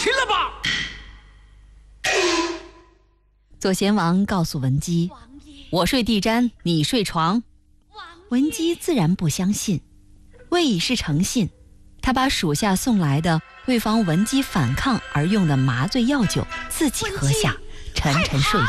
心了吧？ 左贤王告诉文姬：“我睡地毡，你睡床。”文姬自然不相信，为以示诚信，他把属下送来的为防文姬反抗而用的麻醉药酒自己喝下，沉沉睡